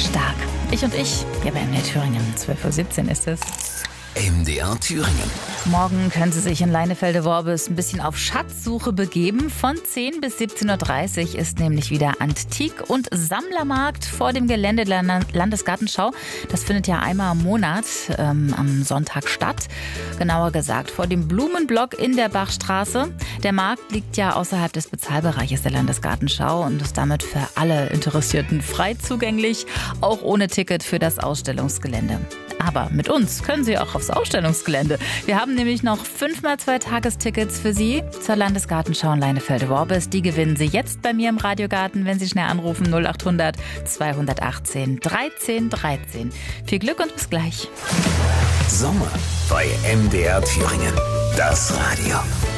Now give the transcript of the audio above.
stark. Ich und ich, hier bei MDR Thüringen. 12:17 Uhr ist es. MDR Thüringen. Morgen können Sie sich in Leinefelde-Worbis ein bisschen auf Schatzsuche begeben. Von 10 bis 17:30 Uhr ist nämlich wieder Antik- und Sammlermarkt vor dem Gelände der Landesgartenschau. Das findet ja einmal im Monat am Sonntag statt. Genauer gesagt vor dem Blumenblock in der Bachstraße. Der Markt liegt ja außerhalb des Bezahlbereiches der Landesgartenschau und ist damit für alle Interessierten frei zugänglich, auch ohne Ticket für das Ausstellungsgelände. Aber mit uns können Sie auch aufs Ausstellungsgelände. Wir haben nämlich noch 5x2 Tagestickets für Sie zur Landesgartenschau in Leinefelde-Worbis. Die gewinnen Sie jetzt bei mir im Radiogarten, wenn Sie schnell anrufen 0800 218 13 13. Viel Glück und bis gleich. Sommer bei MDR Thüringen. Das Radio.